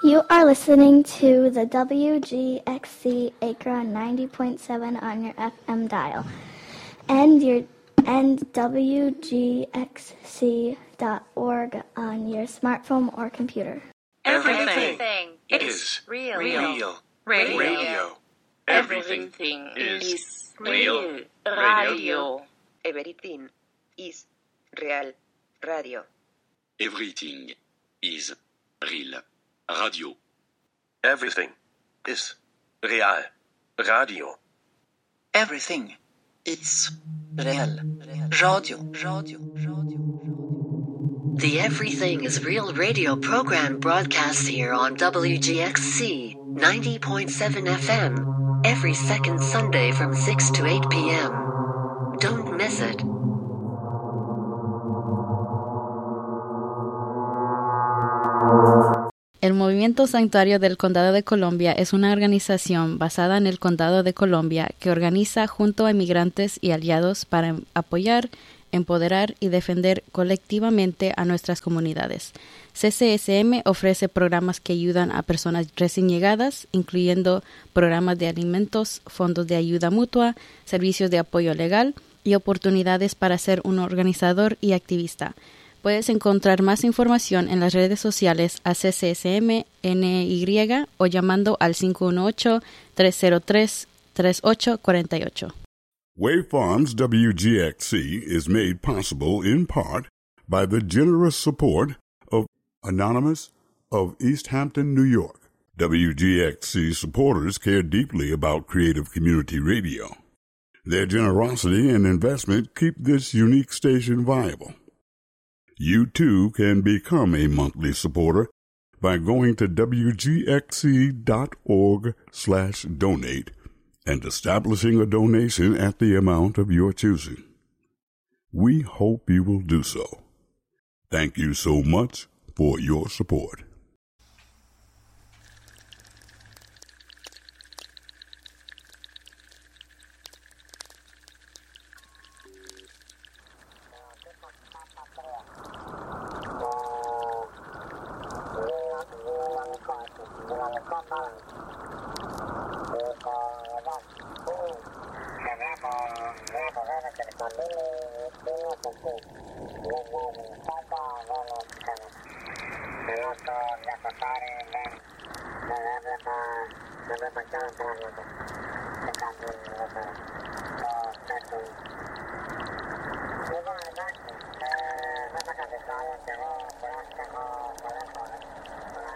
You are listening to the WGXC Acra 90.7 on your FM dial and WGXC.org on your smartphone or computer. Everything is real. Radio. Everything is real. Radio. Everything is real. Radio. Everything is real. Radio. Everything is real. Radio. Everything is real. Radio. The Everything is Real radio program broadcasts here on WGXC 90.7 FM every second Sunday from 6 to 8 p.m. Don't miss it. El Movimiento Santuario del Condado de Columbia es una organización basada en el Condado de Columbia que organiza junto a inmigrantes y aliados para apoyar, empoderar y defender colectivamente a nuestras comunidades. CCSM ofrece programas que ayudan a personas recién llegadas, incluyendo programas de alimentos, fondos de ayuda mutua, servicios de apoyo legal y oportunidades para ser un organizador y activista. Puedes encontrar más información en las redes sociales a CCSM NY o llamando al 518-303-3848. Wave Farms WGXC is made possible in part by the generous support of Anonymous of East Hampton, New York. WGXC supporters care deeply about creative community radio. Their generosity and investment keep this unique station viable. You too can become a monthly supporter by going to wgxc.org/donate and establishing a donation at the amount of your choosing. We hope you will do so. Thank you so much for your support.